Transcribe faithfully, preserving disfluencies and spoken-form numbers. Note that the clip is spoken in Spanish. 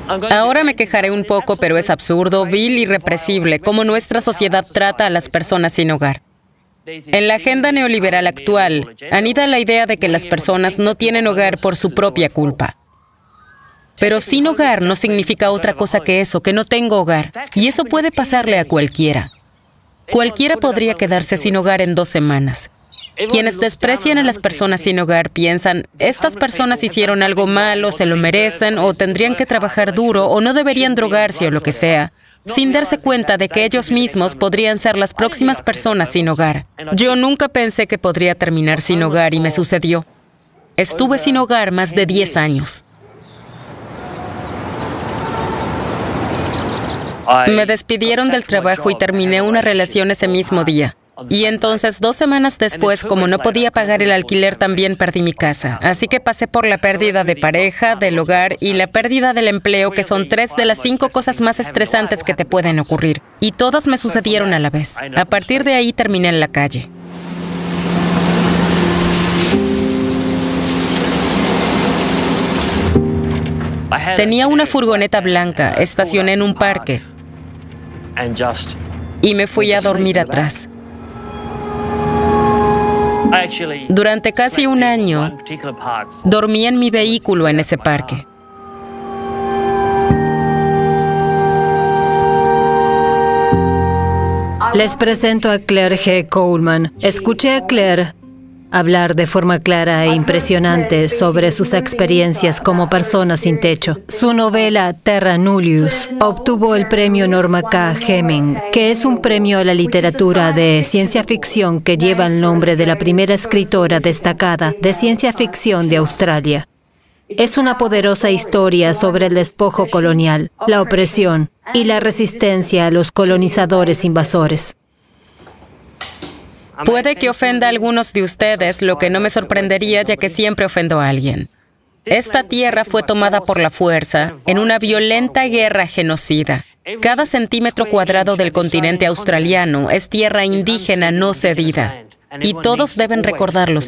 Ahora me quejaré un poco, pero es absurdo, vil y represible cómo nuestra sociedad trata a las personas sin hogar. En la agenda neoliberal actual, anida la idea de que las personas no tienen hogar por su propia culpa. Pero sin hogar no significa otra cosa que eso, que no tengo hogar. Y eso puede pasarle a cualquiera. Cualquiera podría quedarse sin hogar en dos semanas. Quienes desprecian a las personas sin hogar piensan, estas personas hicieron algo malo, se lo merecen, o tendrían que trabajar duro, o no deberían drogarse o lo que sea, sin darse cuenta de que ellos mismos podrían ser las próximas personas sin hogar. Yo nunca pensé que podría terminar sin hogar y me sucedió. Estuve sin hogar más de diez años. Me despidieron del trabajo y terminé una relación ese mismo día. Y entonces, dos semanas después, como no podía pagar el alquiler, también perdí mi casa. Así que pasé por la pérdida de pareja, del hogar y la pérdida del empleo, que son tres de las cinco cosas más estresantes que te pueden ocurrir. Y todas me sucedieron a la vez. A partir de ahí terminé en la calle. Tenía una furgoneta blanca, estacioné en un parque y me fui a dormir atrás. Durante casi un año, dormí en mi vehículo en ese parque. Les presento a Claire G. Coleman. Escuché a Claire hablar de forma clara e impresionante sobre sus experiencias como persona sin techo. Su novela Terra Nullius obtuvo el premio Norma K. Heming, que es un premio a la literatura de ciencia ficción que lleva el nombre de la primera escritora destacada de ciencia ficción de Australia. Es una poderosa historia sobre el despojo colonial, la opresión y la resistencia a los colonizadores invasores. Puede que ofenda a algunos de ustedes, lo que no me sorprendería, ya que siempre ofendo a alguien. Esta tierra fue tomada por la fuerza en una violenta guerra genocida. Cada centímetro cuadrado del continente australiano es tierra indígena no cedida. Y todos deben recordarlo